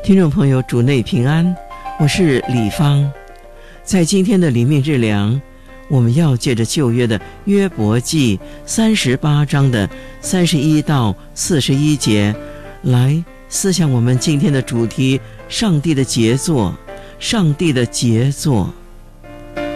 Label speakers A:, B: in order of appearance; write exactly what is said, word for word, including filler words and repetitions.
A: 听众朋友，主内平安，我是李芳。在今天的灵命日粮，我们要借着旧约的约伯记三十八章的三十一到四十一节来思想我们今天的主题：上帝的杰作，上帝的杰作。